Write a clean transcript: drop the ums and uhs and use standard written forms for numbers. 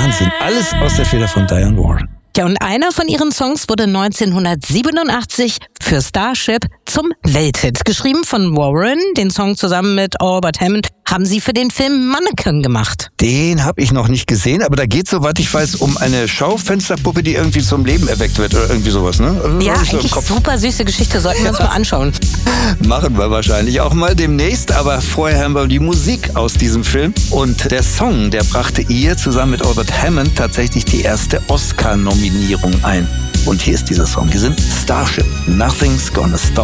Wahnsinn. Alles aus der Feder von Diane Warren. Ja, und einer von ihren Songs wurde 1987 für Starship zum Welthit. Geschrieben von Warren, den Song zusammen mit Albert Hammond, haben sie für den Film Mannequin gemacht. Den habe ich noch nicht gesehen, aber da geht, soweit ich weiß, um eine Schaufensterpuppe, die irgendwie zum Leben erweckt wird oder irgendwie sowas, ne? Also, ja, eigentlich super süße Geschichte, sollten wir uns mal anschauen. Machen wir wahrscheinlich auch mal demnächst, aber vorher hören wir die Musik aus diesem Film. Und der Song, der brachte ihr zusammen mit Albert Hammond tatsächlich die erste Oscar-Nominierung ein. Und hier ist dieser Song. Wir sind Starship. Nothing's gonna stop